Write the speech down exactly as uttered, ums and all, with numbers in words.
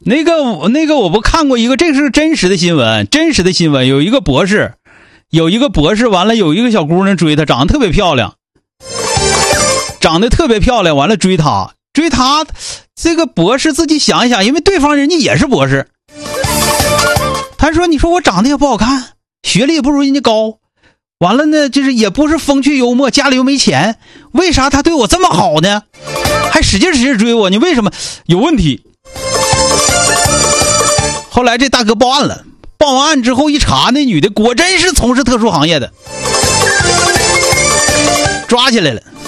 那个那个我不看过一个，这是真实的新闻，真实的新闻，有一个博士，有一个博士，完了有一个小姑娘追他，长得特别漂亮，长得特别漂亮，完了追他，追他，这个博士自己想一想，因为对方人家也是博士，他说：“你说我长得也不好看，学历也不如人家高，完了呢，就是也不是风趣幽默，家里又没钱，为啥他对我这么好呢？还使劲使劲追我，你为什么？有问题。”后来这大哥报案了，报完案之后一查，那女的果真是从事特殊行业的，抓起来了。